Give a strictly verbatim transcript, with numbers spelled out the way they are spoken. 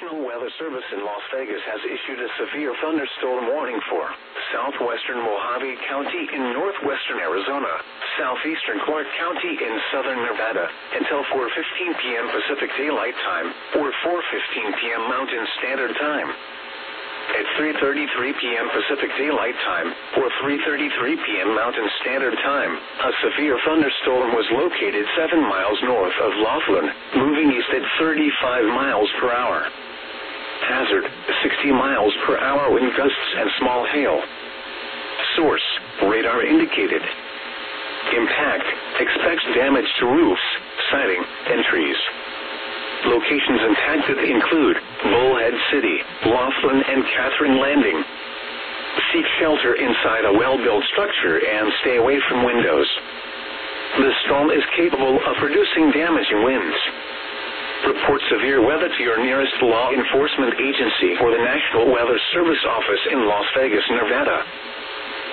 National Weather Service in Las Vegas has issued a severe thunderstorm warning for southwestern Mojave County in northwestern Arizona, southeastern Clark County in southern Nevada until four fifteen p m Pacific Daylight Time or four fifteen p m Mountain Standard Time. At three thirty-three p m Pacific Daylight Time or three thirty-three p m Mountain Standard Time, a severe thunderstorm was located seven miles north of Laughlin, moving east at thirty-five miles per hour. Hazard, sixty miles per hour wind gusts and small hail. Source, radar indicated. Impact, expects damage to roofs, siding, and trees. Locations impacted include Bullhead City, Laughlin, and Catherine Landing. Seek shelter inside a well-built structure and stay away from windows. The storm is capable of producing damaging winds. Report severe weather to your nearest law enforcement agency or the National Weather Service office in Las Vegas, Nevada.